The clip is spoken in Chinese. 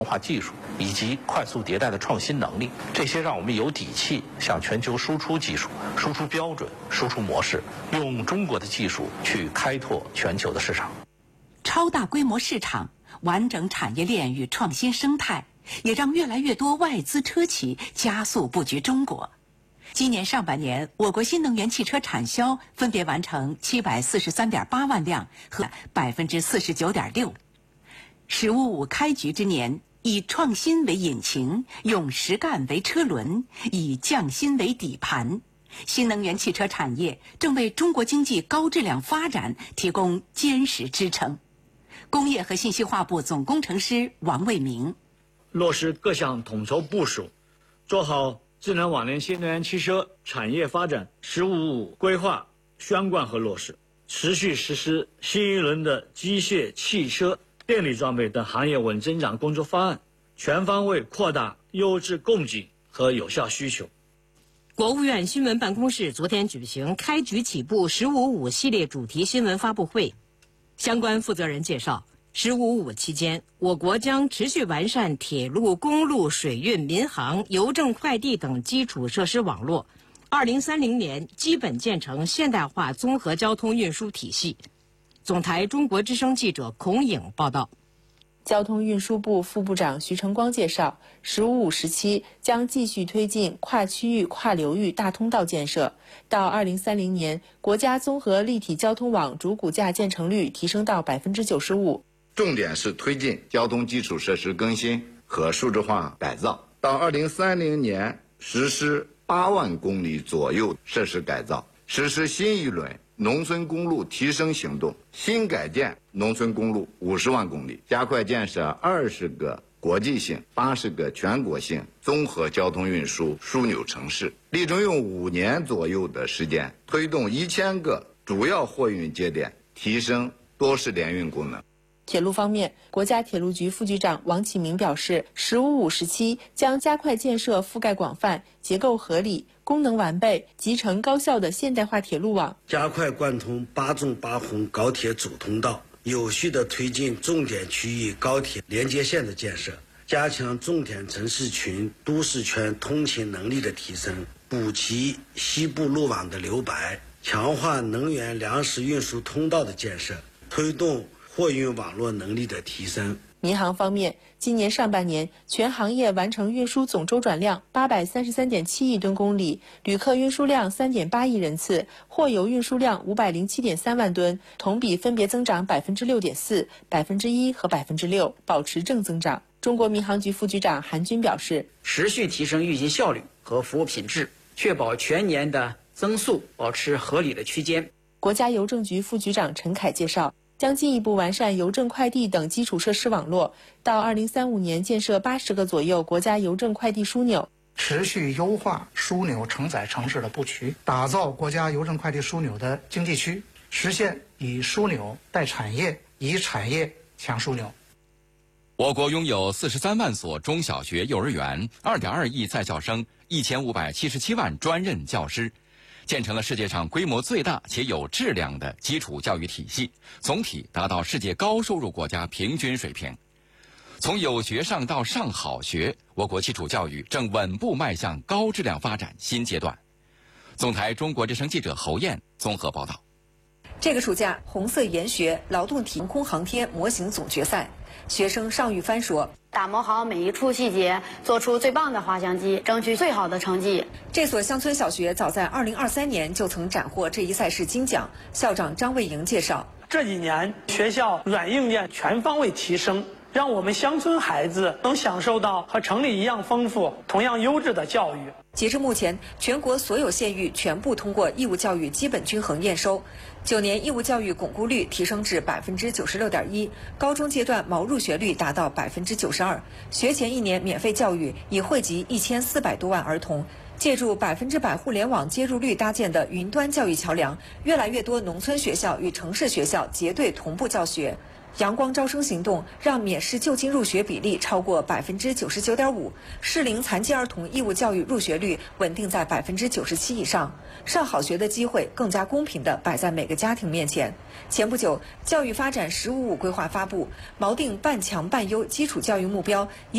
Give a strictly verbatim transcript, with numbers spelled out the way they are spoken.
化技术以及快速迭代的创新能力，这些让我们有底气向全球输出技术、输出标准、输出模式，用中国的技术去开拓全球的市场。 超大规模市场、完整产业链与创新生态，也让越来越多外资车企加速布局中国。今年上半年，我国新能源汽车产销分别完成七百四十三点八万辆和百分之四十九点六。十五五开局之年，以创新为引擎，用实干为车轮，以匠心为底盘，新能源汽车产业正为中国经济高质量发展提供坚实支撑。工业和信息化部总工程师王卫明： 落实各项统筹部署，做好智能网联新能源汽车产业发展“十五五”规划宣贯和落实，持续实施新一轮的机械、汽车、电力装备等行业稳增长工作方案，全方位扩大优质供给和有效需求。 国务院新闻办公室昨天举行开局起步“十五五”系列主题新闻发布会，相关负责人介绍，“十五五”期间，我国将持续完善铁路、公路、水运、民航、邮政、快递等基础设施网络，二零三零年基本建成现代化综合交通运输体系。总台中国之声记者孔颖报道。 交通运输部副部长徐成光介绍，“十五五”时期将继续推进跨区域、跨流域大通道建设，到二零三零年，国家综合立体交通网主骨架建成率提升到百分之九十五。 重点是推进交通基础设施更新和数字化改造，到二零三零年实施八万公里左右设施改造，实施新一轮农村公路提升行动，新改建农村公路五十万公里，加快建设二十个国际性、八十个全国性综合交通运输枢纽城市，力争用五年左右的时间，推动一千个主要货运节点提升多式联运功能。 铁路方面，国家铁路局副局长王启明表示，“十五五”时期将加快建设覆盖广泛、结构合理、功能完备、集成高效的现代化铁路网， 加快贯通八纵八横高铁主通道，有序地推进重点区域高铁连接线的建设，加强重点城市群、都市圈通勤能力的提升，补齐西部路网的留白，强化能源粮食运输通道的建设，推动货运网络能力的提升。 民航方面，今年上半年全行业完成运输总周转量八百三十三点七亿吨公里，旅客运输量三点八亿人次，货邮运输量五百零七点三万吨，同比分别增长百分之六点四、百分之一和百分之六，保持正增长。中国民航局副局长韩军表示， 持续提升运行效率和服务品质，确保全年的增速保持合理的区间。 国家邮政局副局长陈凯介绍，将进一步完善邮政快递等基础设施网络，到二零三五年建设八十个左右国家邮政快递枢纽， 持续优化枢纽承载城市的布局，打造国家邮政快递枢纽的经济区，实现以枢纽带产业，以产业强枢纽。 我国拥有四十三万所中小学、幼儿园，二点二亿在校生，一千五百七十七万专任教师。建成了世界上规模最大且有质量的基础教育体系，总体达到世界高收入国家平均水平。从有学上到上好学，我国基础教育正稳步迈向高质量发展新阶段。总台中国之声记者侯艳综合报道。 这个暑假，红色研学劳动体空航天模型总决赛，学生尚玉帆说， 打磨好每一处细节，做出最棒的滑翔机，争取最好的成绩。 这所乡村小学早在二零二三年就曾斩获这一赛事金奖。校长张卫营介绍， 这几年学校软硬件全方位提升，让我们乡村孩子能享受到和城里一样丰富、同样优质的教育。 截至目前，全国所有县域全部通过义务教育基本均衡验收。九年义务教育巩固率提升至百分之九十六点一，高中阶段毛入学率达到百分之九十二。学前一年免费教育已惠及一千四百多万儿童。借助百分之百互联网接入率搭建的云端教育桥梁，越来越多农村学校与城市学校结对同步教学。 阳光招生行动让免试就近入学比例超过百分之九十九点五，适龄残疾儿童义务教育入学率稳定在百分之九十七以上，上好学的机会更加公平地摆在每个家庭面前。前不久，教育发展“十五五”规划发布，锚定半强半优基础教育目标。